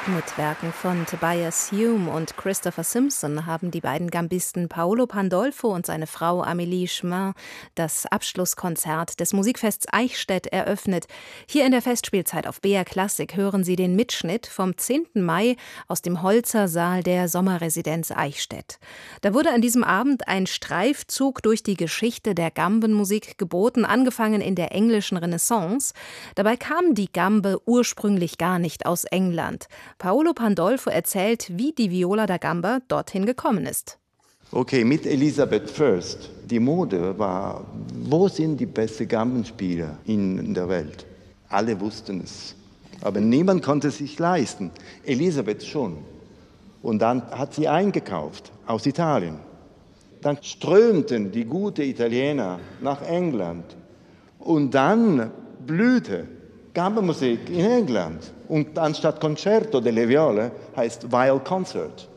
Mit Werken von Tobias Hume und Christopher Simpson haben die beiden Gambisten Paolo Pandolfo und seine Frau Amélie Chemin das Abschlusskonzert des Musikfests Eichstätt eröffnet. Hier in der Festspielzeit auf BR Klassik hören Sie den Mitschnitt vom 10. Mai aus dem Holzer Saal der Sommerresidenz Eichstätt. Da wurde an diesem Abend ein Streifzug durch die Geschichte der Gambenmusik geboten, angefangen in der englischen Renaissance. Dabei kam die Gambe ursprünglich gar nicht aus England. Paolo Pandolfo erzählt, wie die Viola da Gamba dorthin gekommen ist. Okay, mit Elisabeth I. Die Mode war, wo sind die besten Gambenspieler in der Welt? Alle wussten es, aber niemand konnte es sich leisten. Elisabeth schon. Und dann hat sie eingekauft aus Italien. Dann strömten die guten Italiener nach England. Und dann blühte Gambenmusik in England. Und anstatt Concerto delle Viole heißt Viol Concert.